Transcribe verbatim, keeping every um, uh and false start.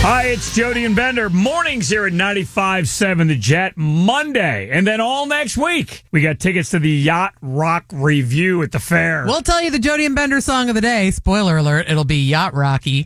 Hi, it's Jody and Bender. Mornings here at ninety-five point seven The Jet. Monday, and then all next week, we got tickets to the Yacht Rock Review at the fair. We'll tell you the Jody and Bender song of the day. Spoiler alert, it'll be Yacht Rocky.